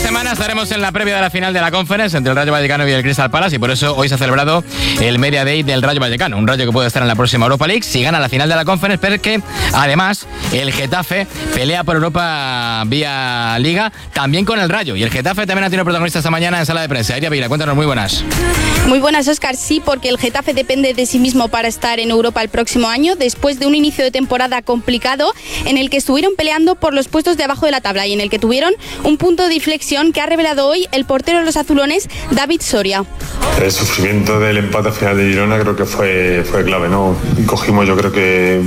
semana estaremos en la previa de la final de la Conference entre el Rayo Vallecano y el Crystal Palace, y por eso hoy se ha celebrado el Media Day del Rayo Vallecano, un Rayo que puede estar en la próxima Europa League si gana la final de la Conference, pero que además el Getafe pelea por Europa vía Liga también con el Rayo, y el Getafe también ha tenido protagonista esta mañana en sala de prensa. Iria Vila, cuéntanos, muy buenas. Muy buenas, Óscar. Sí, porque el Getafe depende de sí mismo para estar en Europa el próximo año, después de un inicio de temporada complicado en el que estuvieron peleando por los puestos de abajo de la tabla y en el que tuvieron un punto de inflexión que ha revelado hoy el portero de los azulones, David Soria. El sufrimiento del empate final de Girona creo que fue clave, ¿no? Cogimos, yo creo que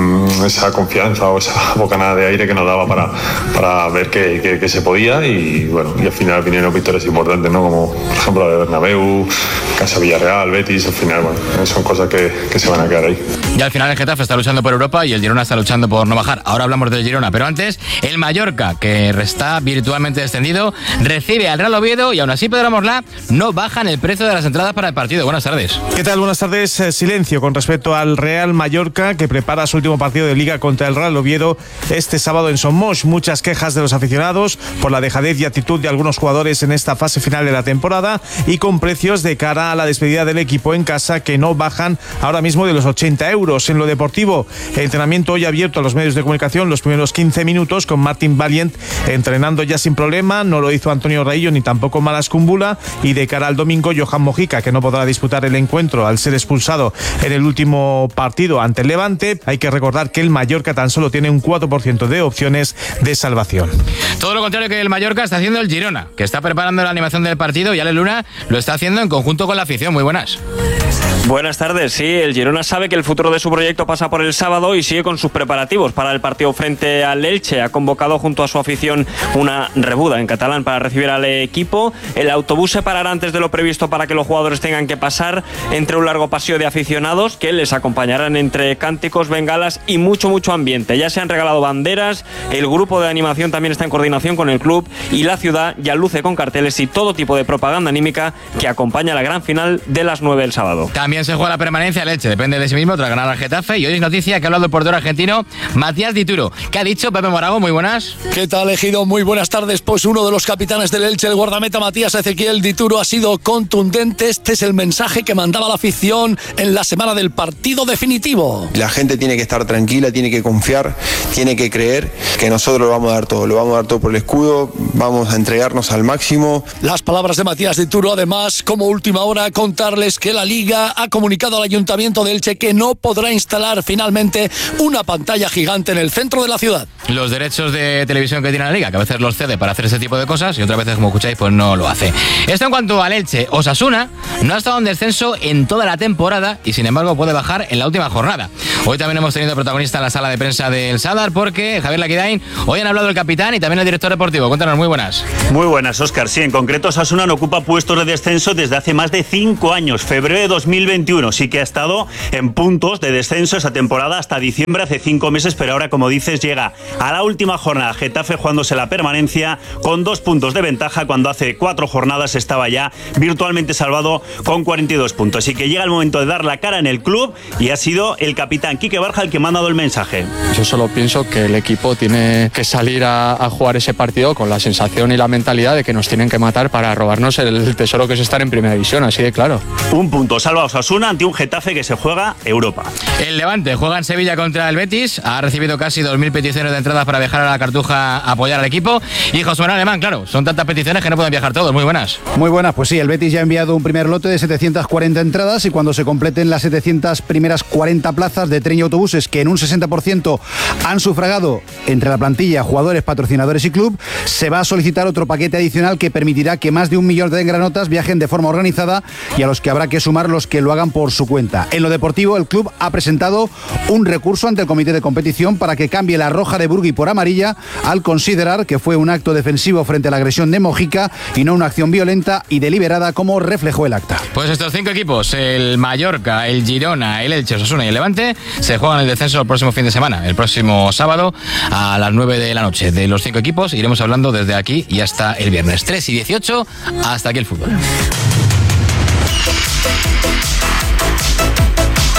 esa confianza o esa bocanada de aire que nos daba para ver que se podía, y bueno, y al final vinieron victorias importantes, ¿no? Como por ejemplo la de Bernabéu, Casa Villarreal, Betis. Al final, bueno, son cosas que se van a quedar ahí. Y al final el Getafe está luchando por Europa y el Girona está luchando por no bajar. Ahora hablamos del Girona, pero antes el Mallorca, que está virtualmente descendido, recibe al Real Oviedo y aún así Pedro Morlá no bajan el precio de las entradas para el partido. Buenas tardes. ¿Qué tal? Buenas tardes. Silencio con respecto al Real Mallorca, que prepara su último partido de Liga contra el Real Oviedo este sábado en Somos. Muchas quejas de los aficionados por la dejadez y actitud de algunos jugadores en esta fase final de la temporada, y con precios de cara a la despedida del equipo en casa que no bajan ahora mismo de los 80 euros. En lo deportivo, el entrenamiento hoy abierto a los medios de comunicación los primeros 15 minutos con Martin Valiant entrenando ya sin problema. No lo hizo Antonio Raillo ni tampoco Malas Kumbula, y de cara al domingo Johan Mojica, que no podrá disputar el encuentro al ser expulsado en el último partido ante el Levante. Hay que recordar que el Mallorca tan solo tiene un 4% de opciones de salvación. Todo lo contrario que el Mallorca está haciendo el Girona, que está preparando la animación del partido, y Ale Luna lo está haciendo en conjunto con la afición. Muy buenas. Buenas tardes. Sí, el Girona sabe que el futuro de su proyecto pasa por el sábado y sigue con sus preparativos para el partido frente al Elche. Ha convocado junto a su afición una rebuda en catalán para recibir al equipo. El autobús se parará antes de lo previsto para que los jugadores tengan que pasar entre un largo pasillo de aficionados que les acompañarán entre cánticos, bengalas y mucho ambiente. Ya se han regalado banderas, el grupo de animación también está en coordinación con el club y la ciudad ya luce con carteles y todo tipo de propaganda anímica que acompaña la gran final de las 9 del sábado. También se juega la permanencia. El Elche depende de sí mismo tras ganar al Getafe, y hoy es noticia que ha hablado el portero argentino Matías Dituro. ¿Qué ha dicho Pepe Morago? Muy buenas. ¿Qué tal, Ejido? Muy buenas tardes. Pues uno de los capitanes del Elche, el guardameta Matías Ezequiel Dituro, ha sido contundente. Este es el mensaje que mandaba la afición en la semana del partido definitivo. La gente tiene que estar tranquila, tiene que confiar, tiene que creer que nosotros lo vamos a dar todo por el escudo, vamos a entregarnos al máximo. Las palabras de Matías Dituro, además, como última hora, contarles que la Liga ha comunicado al Ayuntamiento de Elche que no podrá instalar finalmente una pantalla gigante en el centro de la ciudad. Los derechos de televisión que tiene la Liga, que a veces los cede para hacer ese tipo de cosas y otras veces, como escucháis, pues no lo hace. Esto en cuanto al Elche. Osasuna no ha estado en descenso en toda la temporada y sin embargo puede bajar en la última jornada. Hoy también hemos tenido protagonista en la sala de prensa del Sadar, porque Javier Laquidain, hoy han hablado el capitán y también el director deportivo. Cuéntanos, muy buenas. Muy buenas, Óscar. Sí, en concreto Osasuna no ocupa puestos de descenso desde hace más de 5 años, febrero de 2021. Sí que ha estado en puntos de descenso esa temporada hasta diciembre, hace 5 meses, pero ahora, como dices, llega a la última jornada Getafe jugándose la permanencia con 2 puntos de ventaja, cuando hace 4 jornadas estaba ya virtualmente salvado con 42 puntos. Así que llega el momento de dar la cara en el club y ha sido el capitán Quique Barja el que me ha dado el mensaje. Yo solo pienso que el equipo tiene que salir a jugar ese partido con la sensación y la mentalidad de que nos tienen que matar para robarnos el tesoro que es estar en primera división, así de claro. Un punto salva a Osasuna ante un Getafe que se juega Europa. El Levante juega en Sevilla contra el Betis, ha recibido casi 2.000 peticiones de entradas para viajar a la Cartuja a apoyar al equipo, y José Manuel Alemán, claro, son tantas peticiones que no pueden viajar todos. Muy buenas. Muy buenas, pues sí, el Betis ya ha enviado un primer lote de 740 entradas, y cuando se completen las 700 primeras 40 plazas de tren y autobuses, que en un 60% han sufragado entre la plantilla, jugadores, patrocinadores y club, se va a solicitar otro paquete adicional que permitirá que más de 1 millón de engranotas viajen de forma organizada, y a los que habrá que sumar los que lo hagan por su cuenta. En lo deportivo, el club ha presentado un recurso ante el comité de competición para que cambie la roja de Burgui por amarilla, al considerar que fue un acto defensivo frente a la agresión de Mojica y no una acción violenta y deliberada, como reflejó el acta. Pues estos 5 equipos, el Mallorca, el Girona, el Elche, Osasuna y el Levante, se juegan el descenso el próximo fin de semana, el próximo sábado a las 9 de la noche. De los 5 equipos iremos hablando desde aquí y hasta el viernes 3 y 18. Hasta aquí el fútbol.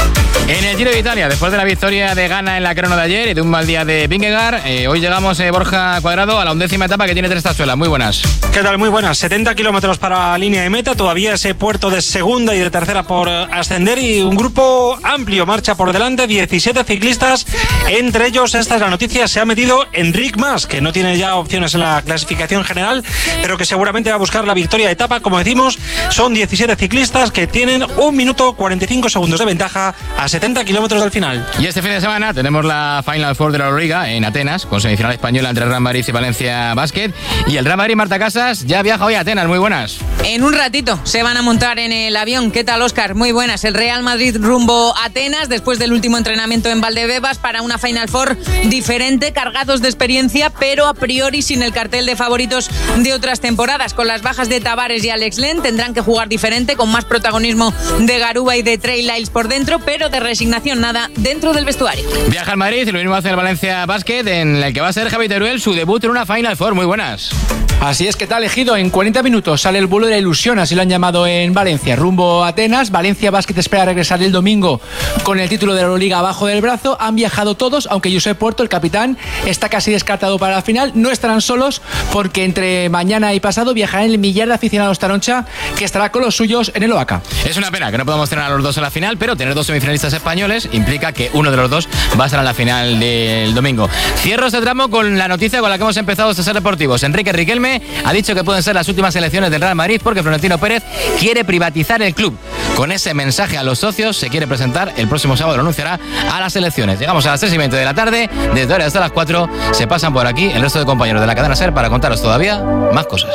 En el Giro de Italia, después de la victoria de Ghana en la crono de ayer y de un mal día de Vingegaard, hoy llegamos, Borja Cuadrado, a la 11ª etapa que tiene 3 tachuelas. Muy buenas. ¿Qué tal? Muy buenas. 70 kilómetros para la línea de meta, todavía ese puerto de segunda y de tercera por ascender y un grupo amplio marcha por delante, 17 ciclistas, entre ellos, esta es la noticia, se ha metido Enric Mas, que no tiene ya opciones en la clasificación general, pero que seguramente va a buscar la victoria de etapa. Como decimos, son 17 ciclistas que tienen 1 minuto 45 segundos de ventaja a 70 kilómetros del final. Y este fin de semana tenemos la Final Four de la Euroliga en Atenas, con semifinal española entre Real Madrid y Valencia Basket. Y el Real Madrid, Marta Casas, ya viaja hoy a Atenas. Muy buenas. En un ratito se van a montar en el avión. ¿Qué tal, Óscar? Muy buenas. El Real Madrid rumbo a Atenas después del último entrenamiento en Valdebebas para una Final Four diferente, cargados de experiencia, pero a priori sin el cartel de favoritos de otras temporadas. Con las bajas de Tavares y Alex Len tendrán que jugar diferente, con más protagonismo de Garuba y de Trey Lyles por dentro, pero de resignación nada dentro del vestuario. Viaja al Madrid y lo mismo hace el Valencia Basket, en el que va a ser Javi Teruel su debut en una Final Four. Muy buenas. Así es, que tal elegido. En 40 minutos sale el vuelo de la ilusión, así lo han llamado en Valencia, rumbo a Atenas. Valencia Basket espera regresar el domingo con el título de la Euroliga abajo del brazo. Han viajado todos, aunque Josep Puerto, el capitán, está casi descartado para la final. No estarán solos porque entre mañana y pasado viajarán el millar de aficionados taroncha, que estará con los suyos en el OACA. Es una pena que no podamos tener a los dos en la final, pero tener 2 semifinalistas españoles implica que uno de los dos va a estar en la final del domingo. Cierro este tramo con la noticia con la que hemos empezado estos deportivos. Enrique Riquelme ha dicho que pueden ser las últimas elecciones del Real Madrid porque Florentino Pérez quiere privatizar el club. Con ese mensaje a los socios se quiere presentar el próximo sábado, lo anunciará a las elecciones. Llegamos a las 3:20 de la tarde, desde ahora hasta las 4 se pasan por aquí el resto de compañeros de la cadena SER para contaros todavía más cosas.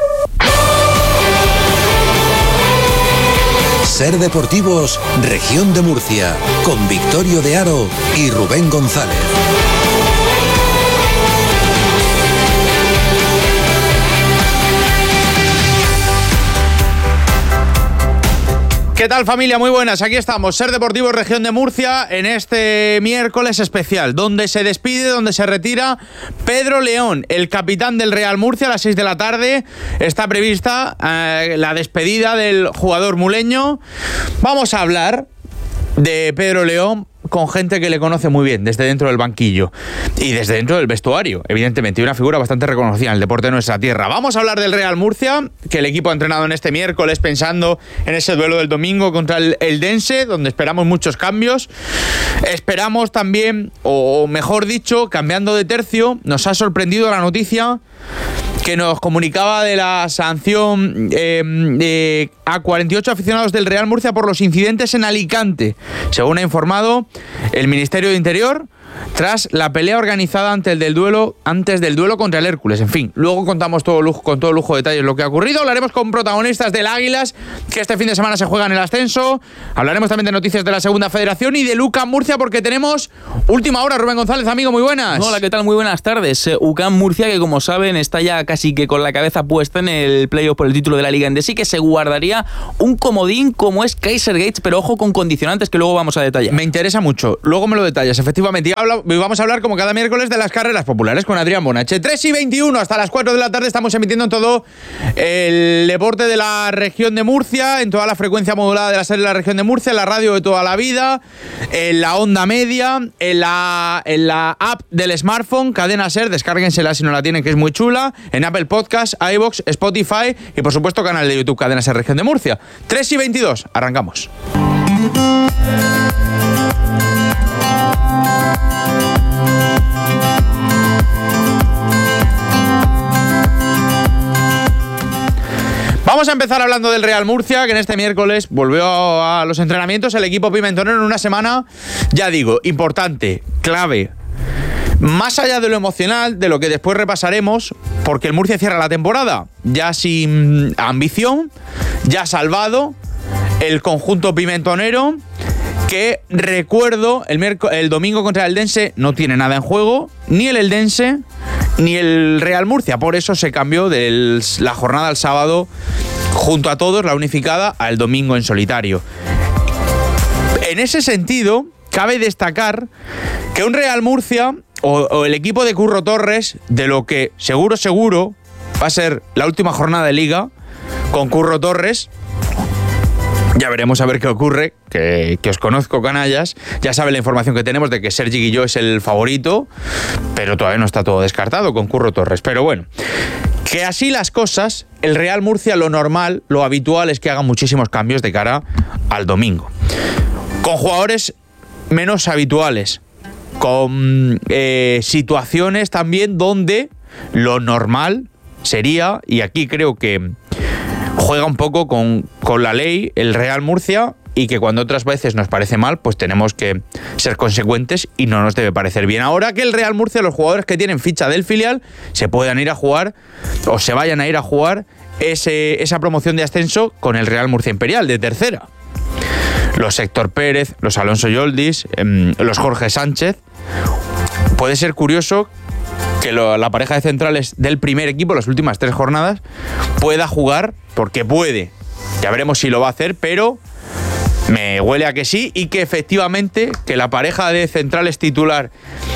SER Deportivos, Región de Murcia, con Victorio de Aro y Rubén González. ¿Qué tal, familia? Muy buenas, aquí estamos, SER Deportivos, Región de Murcia, en este miércoles especial, donde se despide, donde se retira Pedro León, el capitán del Real Murcia. A las 6 de la tarde está prevista la despedida del jugador muleño. Vamos a hablar de Pedro León con gente que le conoce muy bien, desde dentro del banquillo y desde dentro del vestuario, evidentemente, y una figura bastante reconocida en el deporte de nuestra tierra. Vamos a hablar del Real Murcia, que el equipo ha entrenado en este miércoles pensando en ese duelo del domingo contra el Eldense, donde esperamos muchos cambios. Esperamos también, o mejor dicho, cambiando de tercio, nos ha sorprendido la noticia que nos comunicaba de la sanción a 48 aficionados del Real Murcia por los incidentes en Alicante, según ha informado el Ministerio de Interior, tras la pelea organizada antes del duelo contra el Hércules. En fin, luego contamos con todo lujo de detalles lo que ha ocurrido. Hablaremos con protagonistas del Águilas, que este fin de semana se juega en el ascenso. Hablaremos también de noticias de la Segunda Federación y del UCAM Murcia, porque tenemos última hora. Rubén González, amigo, muy buenas. Hola, ¿qué tal? Muy buenas tardes. UCAM Murcia, que como saben está ya casi que con la cabeza puesta en el playoff por el título de la Liga Endesa, que se guardaría un comodín como es Kaiser Gates, pero ojo con condicionantes que luego vamos a detallar. Me interesa mucho, luego me lo detallas, efectivamente. Vamos a hablar como cada miércoles de las carreras populares con Adrián Bonache. 3:21 hasta las 4 de la tarde estamos emitiendo en todo el deporte de la región de Murcia, en toda la frecuencia modulada de la SER de la región de Murcia, en la radio de toda la vida, en la onda media, en la app del smartphone, Cadena SER, descárguensela si no la tienen, que es muy chula, en Apple Podcasts, iVoox, Spotify y por supuesto canal de YouTube Cadena SER región de Murcia. 3:22, arrancamos. Vamos a empezar hablando del Real Murcia, que en este miércoles volvió a los entrenamientos. El equipo pimentonero en una semana, ya digo, importante, clave. Más allá de lo emocional, de lo que después repasaremos, porque el Murcia cierra la temporada ya sin ambición, ya salvado, el conjunto pimentonero, que recuerdo, el domingo contra el Eldense no tiene nada en juego, ni el Eldense ni el Real Murcia. Por eso se cambió de la jornada al sábado junto a todos, la unificada, al domingo en solitario. En ese sentido, cabe destacar que un Real Murcia o el equipo de Curro Torres, de lo que seguro va a ser la última jornada de Liga con Curro Torres, Ya veremos a ver qué ocurre, que os conozco, canallas. Ya saben la información que tenemos de que Sergi Guilló es el favorito, pero todavía no está todo descartado con Curro Torres. Pero bueno, que así las cosas, el Real Murcia lo normal, lo habitual es que haga muchísimos cambios de cara al domingo. Con jugadores menos habituales, con situaciones también donde lo normal sería, y aquí creo que juega un poco con la ley el Real Murcia, y que cuando otras veces nos parece mal, pues tenemos que ser consecuentes y no nos debe parecer bien. Ahora que el Real Murcia, los jugadores que tienen ficha del filial, se puedan ir a jugar o se vayan a ir a jugar esa promoción de ascenso con el Real Murcia Imperial de tercera. Los Héctor Pérez, los Alonso Yoldis, los Jorge Sánchez. Puede ser curioso que la pareja de centrales del primer equipo, las últimas 3 jornadas, pueda jugar, porque puede. Ya veremos si lo va a hacer, pero me huele a que sí, y que efectivamente que la pareja de centrales titular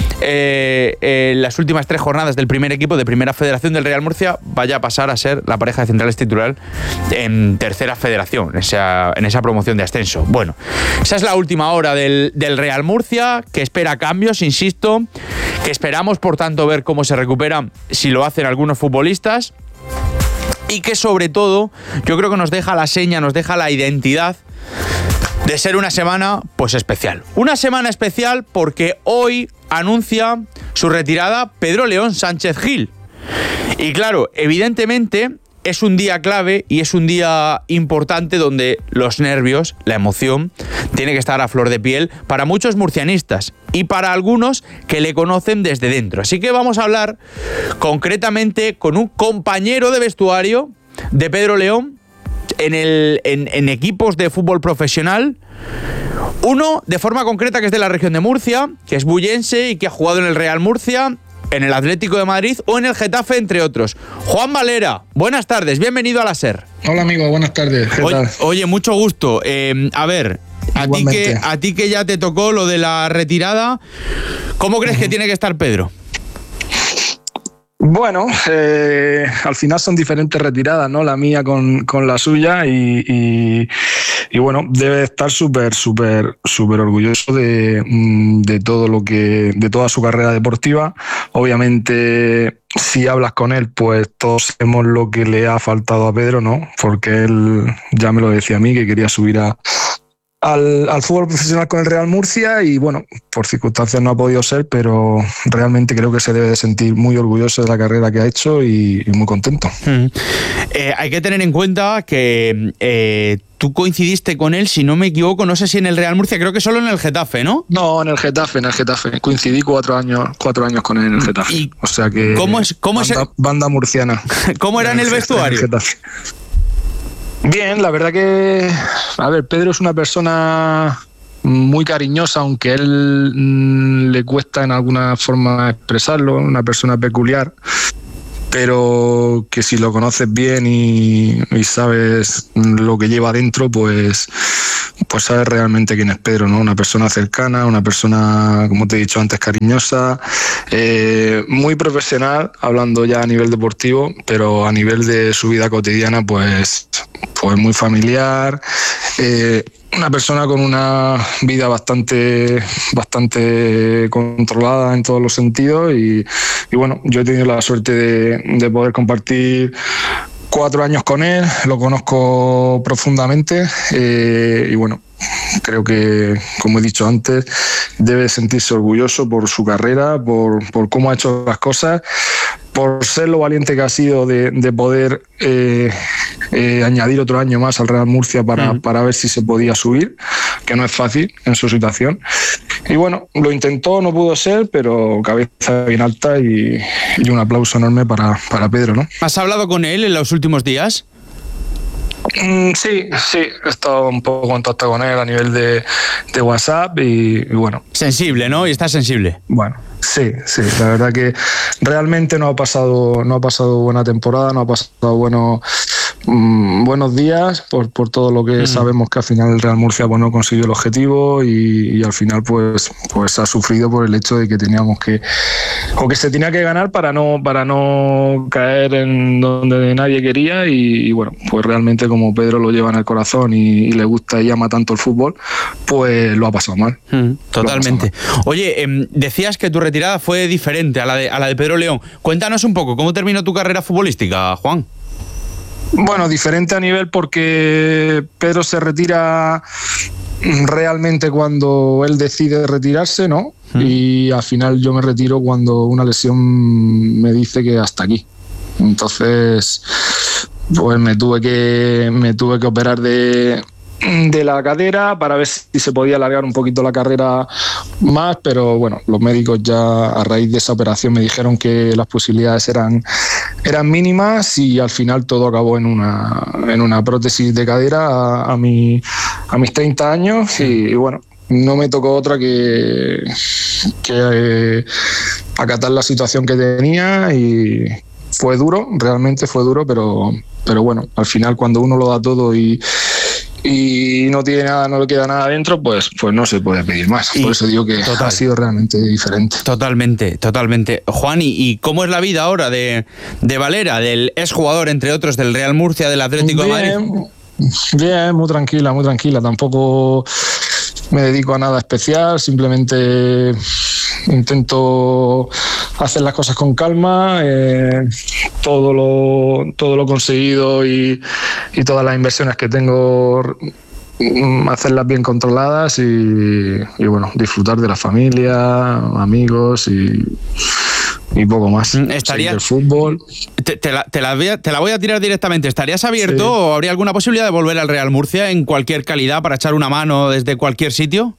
las últimas 3 jornadas del primer equipo de Primera Federación del Real Murcia vaya a pasar a ser la pareja de centrales titular en Tercera Federación, en esa promoción de ascenso. Bueno, esa es la última hora del Real Murcia, que espera cambios, insisto, que esperamos por tanto ver cómo se recupera, si lo hacen algunos futbolistas, y que sobre todo yo creo que nos deja la seña, nos deja la identidad de ser una semana pues especial. Una semana especial porque hoy anuncia su retirada Pedro León Sánchez Gil. Y claro, evidentemente es un día clave y es un día importante donde los nervios, la emoción, tiene que estar a flor de piel para muchos murcianistas y para algunos que le conocen desde dentro. Así que vamos a hablar concretamente con un compañero de vestuario de Pedro León en equipos de fútbol profesional. Uno de forma concreta que es de la región de Murcia, que es bullense y que ha jugado en el Real Murcia, en el Atlético de Madrid o en el Getafe, entre otros. Juan Valera, buenas tardes, bienvenido a la SER. Hola amigo, buenas tardes. ¿Qué tal? Oye, mucho gusto. A ver, a ti que ya te tocó lo de la retirada, ¿cómo crees que tiene que estar Pedro? Bueno, al final son diferentes retiradas, ¿no? La mía con la suya y bueno, debe estar súper orgulloso de todo de toda su carrera deportiva. Obviamente, si hablas con él, pues todos sabemos lo que le ha faltado a Pedro, ¿no? Porque él ya me lo decía a mí, que quería subir al fútbol profesional con el Real Murcia y bueno, por circunstancias no ha podido ser, pero realmente creo que se debe de sentir muy orgulloso de la carrera que ha hecho y muy contento. Hay que tener en cuenta que tú coincidiste con él, si no me equivoco, no sé si en el Real Murcia, creo que solo en el Getafe, ¿no? No, en el Getafe. Coincidí 4 años con él en el Getafe. ¿Y o sea que banda murciana. ¿Cómo era en el vestuario? En el Getafe. Bien, la verdad que, a ver, Pedro es una persona muy cariñosa, aunque a él le cuesta en alguna forma expresarlo, una persona peculiar, pero que si lo conoces bien y sabes lo que lleva dentro, pues sabes realmente quién es Pedro, ¿no? Una persona cercana, una persona, como te he dicho antes, cariñosa, muy profesional, hablando ya a nivel deportivo, pero a nivel de su vida cotidiana, pues muy familiar, una persona con una vida bastante controlada en todos los sentidos y bueno, yo he tenido la suerte de poder compartir 4 años con él, lo conozco profundamente y bueno, creo que, como he dicho antes, debe sentirse orgulloso por su carrera, por cómo ha hecho las cosas, por ser lo valiente que ha sido de poder añadir otro año más al Real Murcia para ver si se podía subir, que no es fácil en su situación. Y bueno, lo intentó, no pudo ser, pero cabeza bien alta y un aplauso enorme para Pedro, ¿no? ¿Has hablado con él en los últimos días? Sí, he estado un poco en contacto con él a nivel de WhatsApp y bueno. Sensible, ¿no? Y está sensible. Bueno, sí, la verdad que realmente no ha pasado buena temporada, no ha pasado buenos días por todo lo que sabemos que al final el Real Murcia pues, no consiguió el objetivo y al final pues ha sufrido por el hecho de que teníamos que se tenía que ganar para no caer en donde nadie quería y bueno, pues realmente como Pedro lo lleva en el corazón y le gusta y ama tanto el fútbol, pues lo ha pasado mal. Totalmente. Oye, decías que tu retirada fue diferente a la de Pedro León. Cuéntanos un poco, ¿cómo terminó tu carrera futbolística, Juan? Bueno, diferente a nivel porque Pedro se retira realmente cuando él decide retirarse, ¿no? Y al final yo me retiro cuando una lesión me dice que hasta aquí. Entonces, pues me tuve que operar de la cadera para ver si se podía alargar un poquito la carrera más, pero bueno, los médicos ya a raíz de esa operación me dijeron que las posibilidades eran mínimas y al final todo acabó en una prótesis de cadera a mis 30 años y bueno, no me tocó otra que acatar la situación que tenía y fue duro, realmente fue duro, pero bueno, al final cuando uno lo da todo y no tiene nada, no le queda nada dentro, pues no se puede pedir más. Por eso digo que ha sido realmente diferente. Totalmente. Juan, ¿y cómo es la vida ahora de Valera, del exjugador, entre otros, del Real Murcia, del Atlético de Madrid? Bien, muy tranquila. Tampoco me dedico a nada especial, simplemente intento hacer las cosas con calma, todo lo conseguido y todas las inversiones que tengo, hacerlas bien controladas y bueno, disfrutar de la familia, amigos y poco más. Seguir el fútbol. Te la voy a tirar directamente. ¿Estarías abierto o habría alguna posibilidad de volver al Real Murcia en cualquier calidad para echar una mano desde cualquier sitio?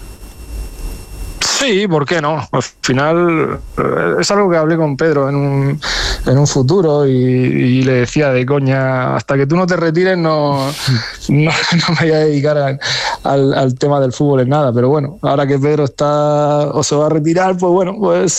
Sí, ¿por qué no? Al final es algo que hablé con Pedro en un futuro y le decía de coña, hasta que tú no te retires no me voy a dedicar al tema del fútbol en nada, pero bueno, ahora que Pedro está o se va a retirar, pues bueno,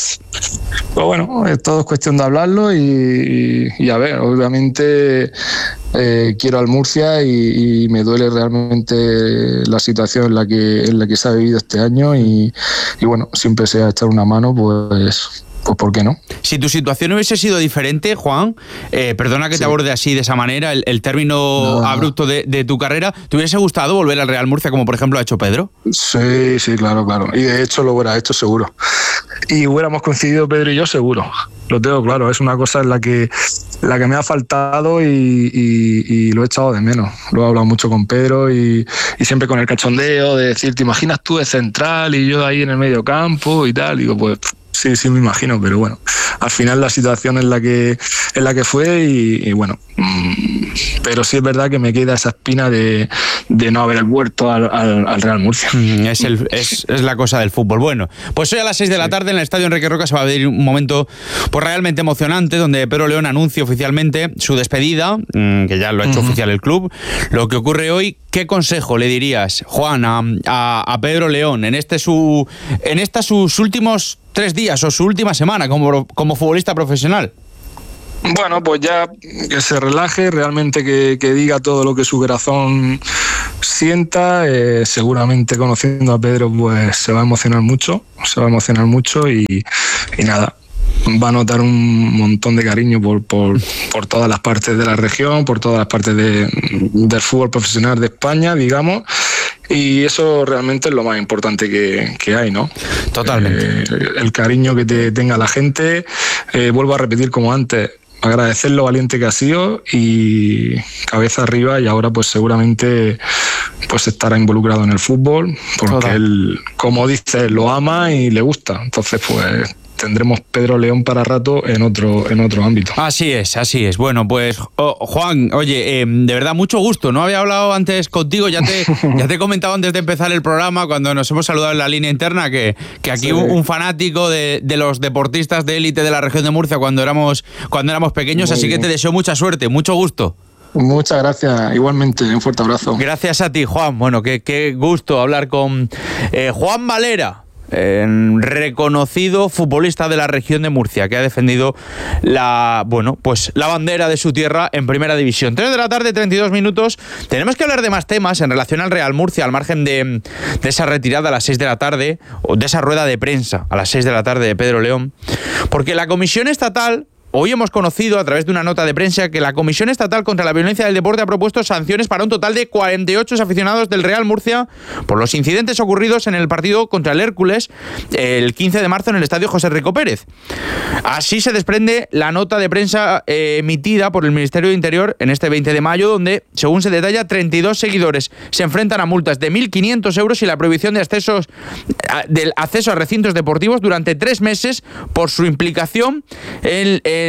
todo es cuestión de hablarlo y a ver, obviamente quiero al Murcia y me duele realmente la situación en la que se ha vivido este año y bueno, siempre sea echar una mano, pues ¿por qué no? Si tu situación hubiese sido diferente, Juan, perdona que te aborde así de esa manera, el término abrupto de tu carrera, ¿te hubiese gustado volver al Real Murcia como por ejemplo ha hecho Pedro? Sí, claro. Y de hecho lo hubiera hecho seguro. Y hubiéramos coincidido Pedro y yo seguro. Lo tengo claro, es una cosa en la que me ha faltado y lo he echado de menos. Lo he hablado mucho con Pedro y siempre con el cachondeo de decir, ¿te imaginas tú de central y yo ahí en el medio campo y tal? Digo, pues sí me imagino, pero bueno, al final la situación es la que fue y bueno, pero sí es verdad que me queda esa espina de no haber vuelto al Real Murcia. Es la cosa del fútbol. Bueno, pues hoy a las 6 de la tarde en el Estadio Enrique Roca se va a vivir un momento pues realmente emocionante donde Pedro León anuncia oficialmente su despedida, que ya lo ha hecho oficial el club. Lo que ocurre hoy, ¿qué consejo le dirías, Juan, a Pedro León en sus últimos 3 días o su última semana como futbolista profesional? Bueno, pues ya que se relaje, realmente que diga todo lo que su corazón sienta. Seguramente conociendo a Pedro pues se va a emocionar mucho y nada, va a notar un montón de cariño por todas las partes de la región, por todas las partes del fútbol profesional de España, digamos. Y eso realmente es lo más importante que hay, ¿no? Totalmente. El cariño que te tenga la gente. Vuelvo a repetir como antes, agradecer lo valiente que ha sido y cabeza arriba, y ahora pues seguramente pues estará involucrado en el fútbol porque él, como dice, lo ama y le gusta. Entonces pues tendremos Pedro León para rato en otro ámbito. Así es. Bueno, pues Juan, oye, de verdad mucho gusto. No había hablado antes contigo, ya te he comentado antes de empezar el programa cuando nos hemos saludado en la línea interna que aquí un fanático de los deportistas de élite de la región de Murcia cuando éramos pequeños, así que te deseo mucha suerte, mucho gusto. Muchas gracias, igualmente, un fuerte abrazo. Gracias a ti, Juan. Bueno, qué gusto hablar con Juan Valera, reconocido futbolista de la región de Murcia, que ha defendido la bandera de su tierra en Primera División. 3 de la tarde, 32 minutos. Tenemos que hablar de más temas en relación al Real Murcia, al margen de esa retirada a las 6 de la tarde, o de esa rueda de prensa a las 6 de la tarde de Pedro León, porque la Comisión Estatal... Hoy hemos conocido a través de una nota de prensa que la Comisión Estatal contra la Violencia del Deporte ha propuesto sanciones para un total de 48 aficionados del Real Murcia por los incidentes ocurridos en el partido contra el Hércules el 15 de marzo en el estadio José Rico Pérez. Así se desprende la nota de prensa emitida por el Ministerio de Interior en este 20 de mayo, donde, según se detalla, 32 seguidores se enfrentan a multas de 1.500 euros y la prohibición de del acceso a recintos deportivos durante 3 meses por su implicación en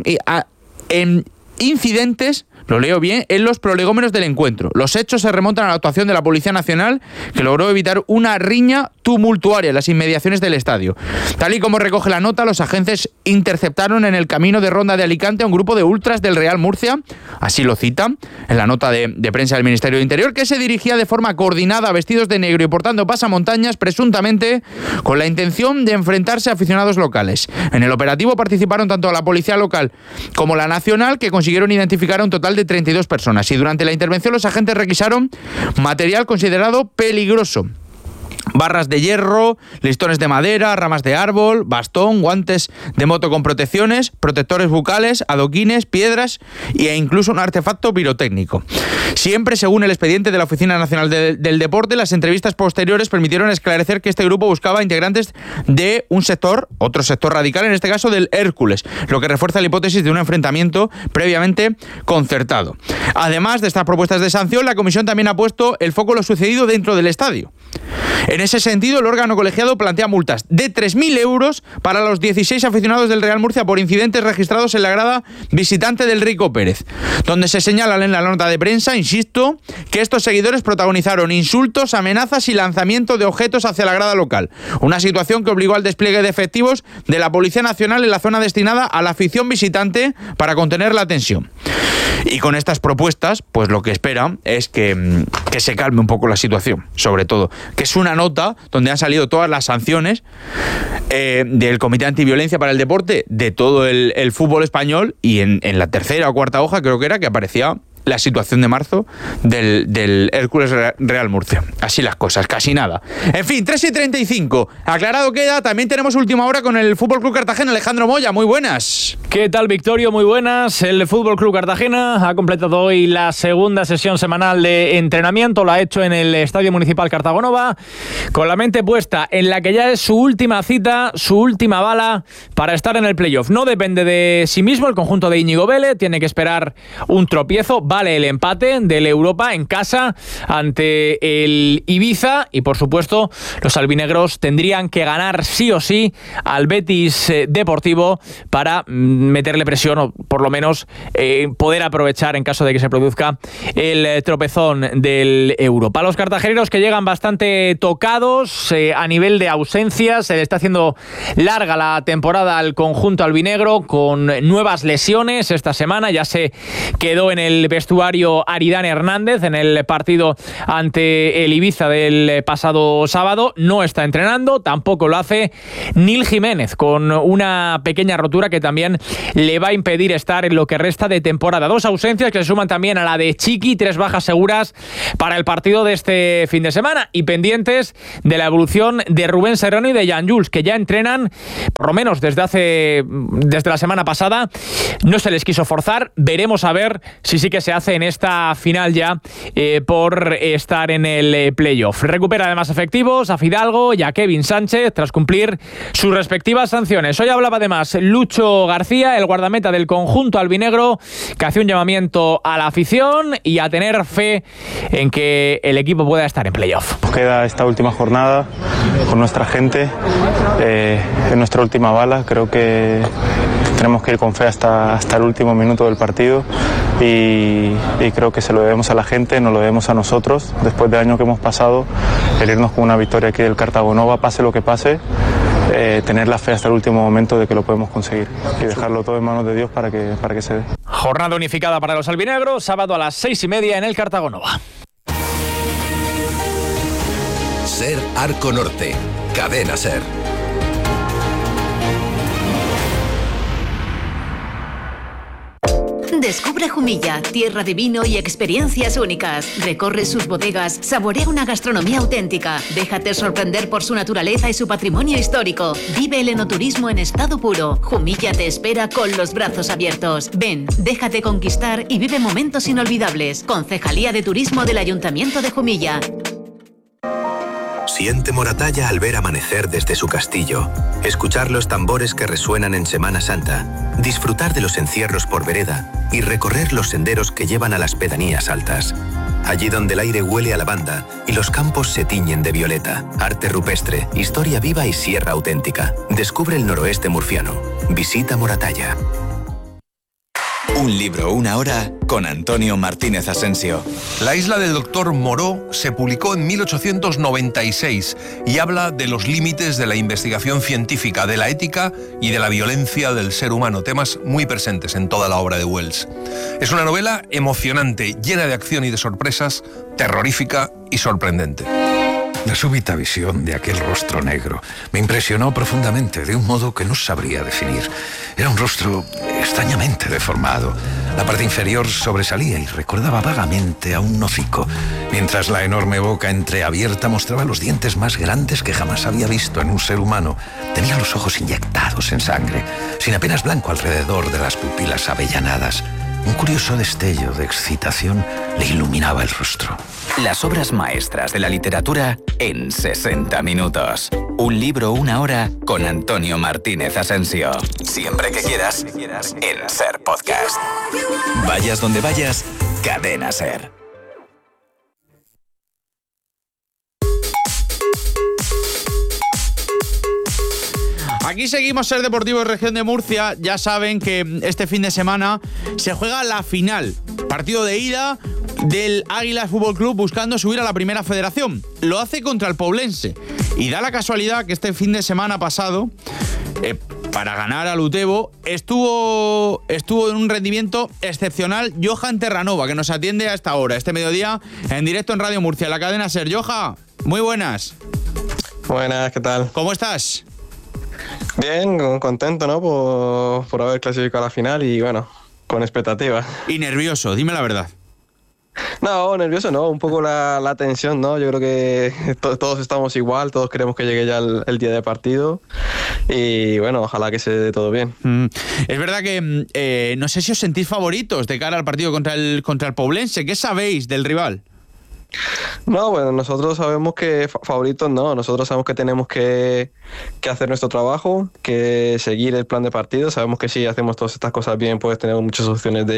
incidentes, lo leo bien, en los prolegómenos del encuentro. Los hechos se remontan a la actuación de la Policía Nacional, que logró evitar una riña tumultuaria en las inmediaciones del estadio. Tal y como recoge la nota, los agentes interceptaron en el camino de Ronda de Alicante a un grupo de ultras del Real Murcia, así lo citan en la nota de prensa del Ministerio de Interior, que se dirigía de forma coordinada, vestidos de negro y portando pasamontañas, presuntamente con la intención de enfrentarse a aficionados locales. En el operativo participaron tanto la policía local como la nacional, que consiguieron identificar a un total de 32 personas, y durante la intervención los agentes requisaron material considerado peligroso: barras de hierro, listones de madera, ramas de árbol, bastón, guantes de moto con protecciones, protectores bucales, adoquines, piedras e incluso un artefacto pirotécnico. Siempre según el expediente de la Oficina Nacional del Deporte, las entrevistas posteriores permitieron esclarecer que este grupo buscaba integrantes de otro sector radical, en este caso del Hércules, lo que refuerza la hipótesis de un enfrentamiento previamente concertado. Además de estas propuestas de sanción, la comisión también ha puesto el foco en lo sucedido dentro del estadio. En ese sentido, el órgano colegiado plantea multas de 3.000 euros para los 16 aficionados del Real Murcia por incidentes registrados en la grada visitante del Rico Pérez, donde se señala en la nota de prensa, insisto, que estos seguidores protagonizaron insultos, amenazas y lanzamiento de objetos hacia la grada local, una situación que obligó al despliegue de efectivos de la Policía Nacional en la zona destinada a la afición visitante para contener la tensión. Y con estas propuestas, pues lo que espera es que se calme un poco la situación, sobre todo, que es una nota donde han salido todas las sanciones del Comité Antiviolencia para el Deporte de todo el fútbol español, y en la tercera o cuarta hoja creo que era que aparecía la situación de marzo del Hércules Real Murcia. Así las cosas, casi nada. En fin, 3:35. Aclarado queda. También tenemos última hora con el Fútbol Club Cartagena. Alejandro Moya, muy buenas. ¿Qué tal, Victorio? Muy buenas. El Fútbol Club Cartagena ha completado hoy la segunda sesión semanal de entrenamiento. Lo ha hecho en el Estadio Municipal Cartagonova, con la mente puesta en la que ya es su última cita, su última bala para estar en el playoff. No depende de sí mismo el conjunto de Íñigo Vélez. Tiene que esperar un tropiezo. Vale el empate del Europa en casa ante el Ibiza, y por supuesto los albinegros tendrían que ganar sí o sí al Betis Deportivo para meterle presión, o por lo menos poder aprovechar en caso de que se produzca el tropezón del Europa. Los cartageneros, que llegan bastante tocados a nivel de ausencias, se le está haciendo larga la temporada al conjunto albinegro, con nuevas lesiones esta semana. Ya se quedó en el vestuario Aridane Hernández en el partido ante el Ibiza del pasado sábado. No está entrenando, tampoco lo hace Nil Jiménez, con una pequeña rotura que también le va a impedir estar en lo que resta de temporada. 2 ausencias que se suman también a la de Chiqui, 3 bajas seguras para el partido de este fin de semana, y pendientes de la evolución de Rubén Serrano y de Jan Jules, que ya entrenan por lo menos desde la semana pasada. No se les quiso forzar. Veremos a ver si sí que se hace en esta final ya por estar en el playoff. Recupera además efectivos a Fidalgo y a Kevin Sánchez tras cumplir sus respectivas sanciones. Hoy hablaba además Lucho García, el guardameta del conjunto albinegro, que hace un llamamiento a la afición y a tener fe en que el equipo pueda estar en playoff. Nos queda esta última jornada con nuestra gente, en nuestra última bala. Creo que tenemos que ir con fe hasta el último minuto del partido, y creo que se lo debemos a la gente, nos lo debemos a nosotros. Después del año que hemos pasado, el irnos con una victoria aquí del Cartagonova, pase lo que pase, tener la fe hasta el último momento de que lo podemos conseguir y dejarlo todo en manos de Dios para que se dé. Jornada unificada para los albinegros, sábado a las 6:30 en el Cartagonova. Ser Arco Norte, Cadena SER. Descubre Jumilla, tierra de vino y experiencias únicas. Recorre sus bodegas, saborea una gastronomía auténtica. Déjate sorprender por su naturaleza y su patrimonio histórico. Vive el enoturismo en estado puro. Jumilla te espera con los brazos abiertos. Ven, déjate conquistar y vive momentos inolvidables. Concejalía de Turismo del Ayuntamiento de Jumilla. Siente Moratalla al ver amanecer desde su castillo, escuchar los tambores que resuenan en Semana Santa, disfrutar de los encierros por vereda y recorrer los senderos que llevan a las pedanías altas. Allí donde el aire huele a lavanda y los campos se tiñen de violeta. Arte rupestre, historia viva y sierra auténtica. Descubre el noroeste murciano. Visita Moratalla. Un libro, una hora, con Antonio Martínez Asensio. La isla del Doctor Moreau se publicó en 1896 y habla de los límites de la investigación científica, de la ética y de la violencia del ser humano, temas muy presentes en toda la obra de Wells. Es una novela emocionante, llena de acción y de sorpresas, terrorífica y sorprendente. La súbita visión de aquel rostro negro me impresionó profundamente, de un modo que no sabría definir. Era un rostro extrañamente deformado. La parte inferior sobresalía y recordaba vagamente a un hocico, mientras la enorme boca entreabierta mostraba los dientes más grandes que jamás había visto en un ser humano. Tenía los ojos inyectados en sangre, sin apenas blanco alrededor de las pupilas avellanadas. Un curioso destello de excitación le iluminaba el rostro. Las obras maestras de la literatura en 60 minutos. Un libro, una hora, con Antonio Martínez Asensio. Siempre que quieras, en SER Podcast. Vayas donde vayas, Cadena SER. Aquí seguimos, Ser Deportivo Región de Murcia. Ya saben que este fin de semana se juega la final, partido de ida del Águilas Fútbol Club buscando subir a la primera federación. Lo hace contra el Poblense y da la casualidad que este fin de semana pasado, para ganar al Utebo, estuvo en un rendimiento excepcional Johan Terranova, que nos atiende a esta hora, este mediodía, en directo en Radio Murcia, la cadena SER. Johan, muy buenas. Buenas, ¿qué tal? ¿Cómo estás? Bien, contento, ¿no? Por haber clasificado a la final y, bueno, con expectativa. Y nervioso, dime la verdad. No, nervioso no, un poco la tensión, ¿no? Yo creo que todos estamos igual, todos queremos que llegue ya el día de partido y, bueno, ojalá que se dé todo bien. Es verdad que no sé si os sentís favoritos de cara al partido contra el Poblense. ¿Qué sabéis del rival? No, bueno, nosotros sabemos que favoritos no, nosotros sabemos que tenemos que hacer nuestro trabajo, que seguir el plan de partido. Sabemos que si hacemos todas estas cosas bien, puedes tener muchas opciones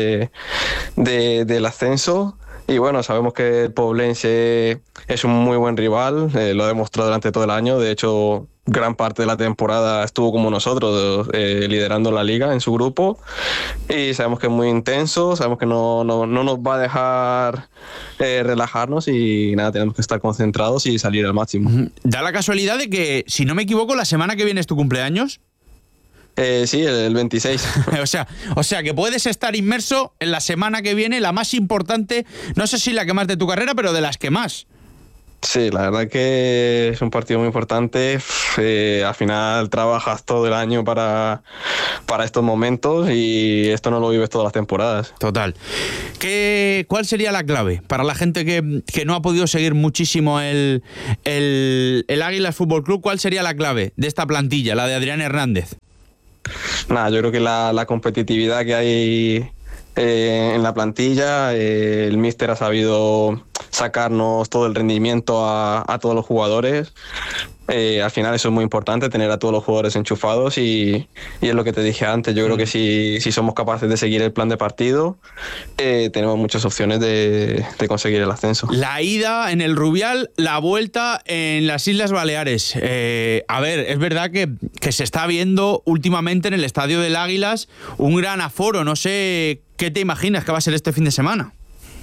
del ascenso. Y bueno, sabemos que el Poblense es un muy buen rival, lo ha demostrado durante todo el año. De hecho, gran parte de la temporada estuvo como nosotros, liderando la liga en su grupo. Y sabemos que es muy intenso, sabemos que no nos va a dejar relajarnos y nada, tenemos que estar concentrados y salir al máximo. Da la casualidad de que, si no me equivoco, la semana que viene es tu cumpleaños. Sí, el 26. o sea, que puedes estar inmerso en la semana que viene, la más importante, no sé si la que más de tu carrera, pero de las que más. Sí, la verdad que es un partido muy importante. Al final trabajas todo el año para estos momentos y esto no lo vives todas las temporadas. Total. ¿Cuál sería la clave para la gente que no ha podido seguir muchísimo el Águilas Fútbol Club? ¿Cuál sería la clave de esta plantilla, la de Adrián Hernández? Nada, yo creo que la competitividad que hay en la plantilla, el míster ha sabido sacarnos todo el rendimiento a todos los jugadores. Al final eso es muy importante, tener a todos los jugadores enchufados y es lo que te dije antes. Yo creo que si somos capaces de seguir el plan de partido, tenemos muchas opciones de conseguir el ascenso. La ida en el Rubial, la vuelta en las Islas Baleares. A ver, es verdad que se está viendo últimamente en el Estadio del Águilas un gran aforo. No sé qué te imaginas que va a ser este fin de semana.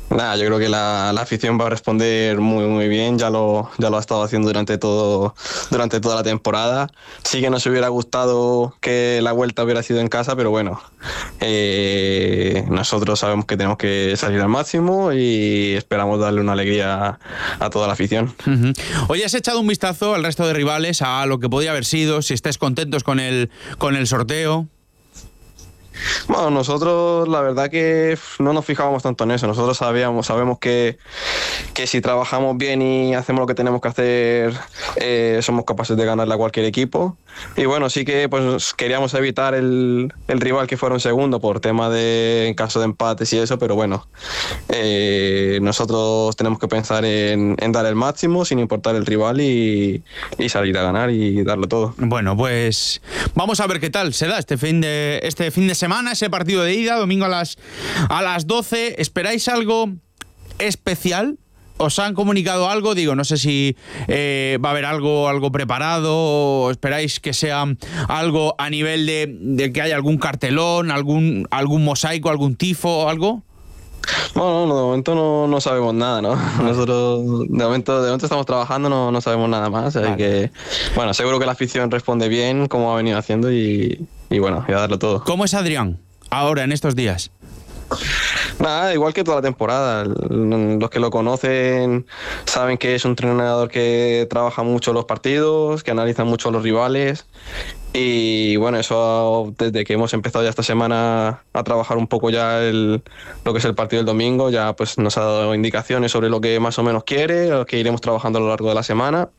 Nada, yo creo que la afición va a responder muy muy bien, ya lo ha estado haciendo durante toda la temporada. Sí que nos hubiera gustado que la vuelta hubiera sido en casa, pero bueno, nosotros sabemos que tenemos que salir al máximo y esperamos darle una alegría a toda la afición. Hoy has echado un vistazo al resto de rivales, a lo que podría haber sido, si estáis contentos con el sorteo. Bueno, nosotros la verdad que no nos fijábamos tanto en eso. Nosotros sabemos que si trabajamos bien y hacemos lo que tenemos que hacer, somos capaces de ganarle a cualquier equipo. Y bueno, sí que pues queríamos evitar el rival que fuera un segundo por tema de en caso de empates y eso, pero bueno, nosotros tenemos que pensar en dar el máximo sin importar el rival y salir a ganar y darlo todo. Bueno, pues vamos a ver qué tal se da este fin de semana, ese partido de ida, domingo a las 12. ¿Esperáis algo especial? ¿Os han comunicado algo? Digo, no sé si va a haber algo preparado, o esperáis que sea algo a nivel de que haya algún cartelón, algún mosaico, algún tifo o algo. Bueno, de momento no sabemos nada, ¿no? Nosotros de momento estamos trabajando, no sabemos nada más, así que bueno, seguro que la afición responde bien como ha venido haciendo y bueno, y a darlo todo. ¿Cómo es Adrián ahora en estos días? Nada, igual que toda la temporada. Los que lo conocen saben que es un entrenador que trabaja mucho los partidos, que analiza mucho los rivales. Y bueno, eso desde que hemos empezado ya esta semana a trabajar un poco ya lo que es el partido del domingo, ya pues nos ha dado indicaciones sobre lo que más o menos quiere, lo que iremos trabajando a lo largo de la semana.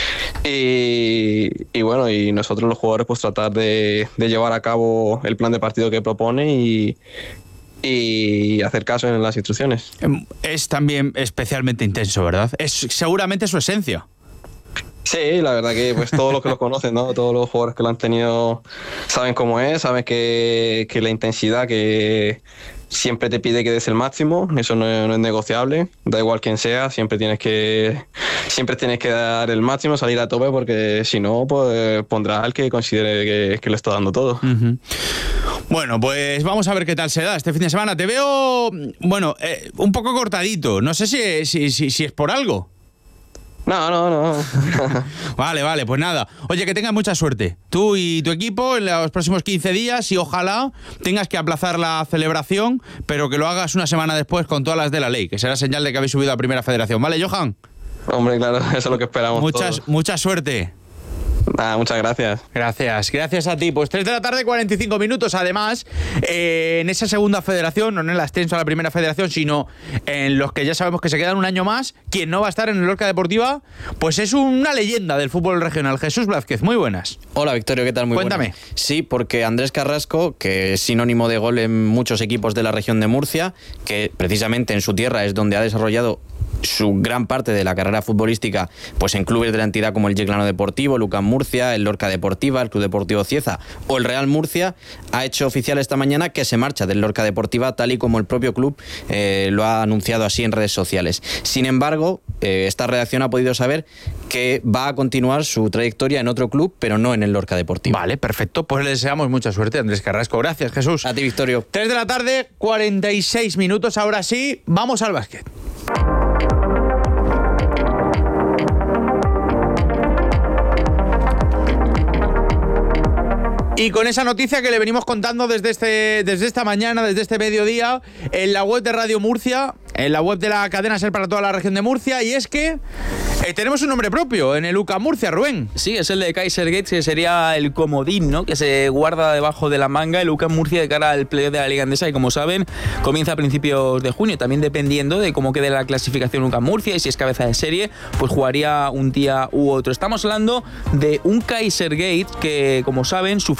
Y bueno, y nosotros los jugadores pues tratar de llevar a cabo el plan de partido que propone y hacer caso en las instrucciones. Es también especialmente intenso, ¿verdad? Es seguramente su esencia. Sí, la verdad que pues todos los que lo conocen, ¿no? Todos los jugadores que lo han tenido saben cómo es, saben que la intensidad que siempre te pide que des el máximo, eso no es negociable, da igual quién sea, siempre tienes que dar el máximo, salir a tope, porque si no, pues pondrá al que considere que lo está dando todo. Bueno, pues vamos a ver qué tal se da este fin de semana. Te veo, bueno, un poco cortadito, no sé si es por algo. No. Vale, pues nada. Oye, que tengas mucha suerte. Tú y tu equipo en los próximos 15 días y ojalá tengas que aplazar la celebración, pero que lo hagas una semana después con todas las de la ley, que será señal de que habéis subido a Primera Federación. ¿Vale, Johan? Hombre, claro, eso es lo que esperamos todos. Mucha suerte. Nada, muchas gracias. Gracias a ti. Pues 3 de la tarde, 45 minutos. Además, en esa segunda federación, no en el ascenso a la Primera Federación, sino en los que ya sabemos que se quedan un año más, quien no va a estar en el Lorca Deportiva, pues es una leyenda del fútbol regional. Jesús Blázquez, muy buenas. Hola, Victorio, ¿qué tal? Muy buenas. Cuéntame. Sí, porque Andrés Carrasco, que es sinónimo de gol en muchos equipos de la región de Murcia, que precisamente en su tierra es donde ha desarrollado su gran parte de la carrera futbolística, pues en clubes de la entidad como el Yeclano Deportivo, Lucan Murcia, el Lorca Deportiva, el Club Deportivo Cieza o el Real Murcia, ha hecho oficial esta mañana que se marcha del Lorca Deportiva, tal y como el propio club lo ha anunciado así en redes sociales. Sin embargo, esta redacción ha podido saber que va a continuar su trayectoria en otro club, pero no en el Lorca Deportivo. Vale, perfecto. Pues le deseamos mucha suerte a Andrés Carrasco. Gracias, Jesús. A ti, Victorio. 3 de la tarde, 46 minutos. Ahora sí, vamos al básquet. Y con esa noticia que le venimos contando desde esta mañana, desde este mediodía, en la web de Radio Murcia, en la web de la cadena SER para toda la región de Murcia, y es que tenemos un nombre propio en el UCAM Murcia, Rubén. Sí, es el de Kaiser Gates, que sería el comodín, ¿no?, que se guarda debajo de la manga el UCAM Murcia de cara al playoff de la Liga Endesa, y como saben, comienza a principios de junio, también dependiendo de cómo quede la clasificación UCAM Murcia, y si es cabeza de serie, pues jugaría un día u otro. Estamos hablando de un Kaiser Gates que, como saben, sufrió